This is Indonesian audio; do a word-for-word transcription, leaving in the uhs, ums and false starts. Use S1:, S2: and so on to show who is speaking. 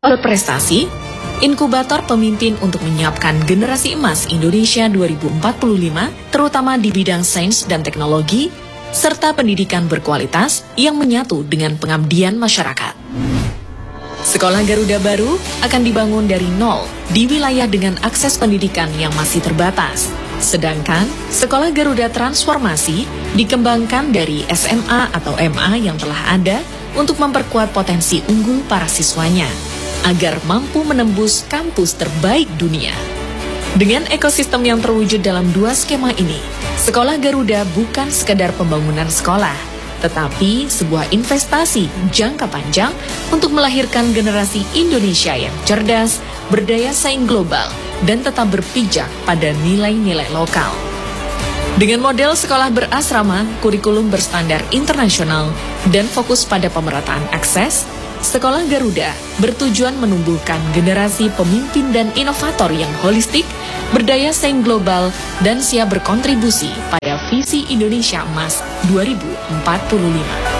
S1: Berprestasi, inkubator pemimpin untuk menyiapkan generasi emas Indonesia dua ribu empat puluh lima, terutama di bidang sains dan teknologi, serta pendidikan berkualitas yang menyatu dengan pengabdian masyarakat. Sekolah Garuda baru akan dibangun dari nol di wilayah dengan akses pendidikan yang masih terbatas. Sedangkan Sekolah Garuda Transformasi dikembangkan dari S M A atau M A yang telah ada untuk memperkuat potensi unggul para siswanya, agar mampu menembus kampus terbaik dunia. Dengan ekosistem yang terwujud dalam dua skema ini, Sekolah Garuda bukan sekedar pembangunan sekolah, tetapi sebuah investasi jangka panjang untuk melahirkan generasi Indonesia yang cerdas, berdaya saing global, dan tetap berpijak pada nilai-nilai lokal. Dengan model sekolah berasrama, kurikulum berstandar internasional, dan fokus pada pemerataan akses, Sekolah Garuda bertujuan menumbuhkan generasi pemimpin dan inovator yang holistik, berdaya saing global, dan siap berkontribusi pada visi Indonesia Emas dua ribu empat puluh lima.